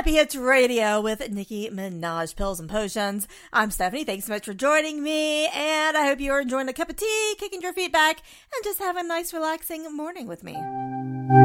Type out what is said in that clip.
Happy Hits Radio with Nicki Minaj, Pills and Potions. I'm Stephanie. Thanks so much for joining me, and I hope you're enjoying a cup of tea, kicking your feet back, and just having a nice, relaxing morning with me.